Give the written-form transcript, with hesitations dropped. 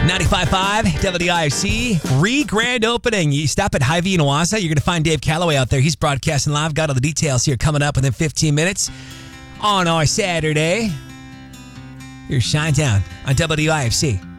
95.5 WIFC, re-grand opening. You stop at Hy-Vee in Owasso, you're going to find Dave Calloway out there. He's broadcasting live. Got all the details here coming up within 15 minutes on our Saturday. Here's Shine Down on WIFC.